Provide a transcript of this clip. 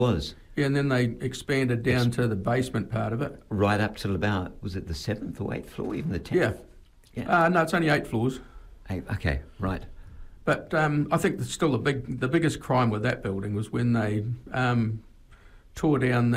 Was Yeah, and then they expanded down to the basement part of it. right up till about, was it the 7th or 8th floor, even the 10th? Yeah. No, it's only 8 floors. Okay, right. But I think still the biggest crime with that building was when they tore down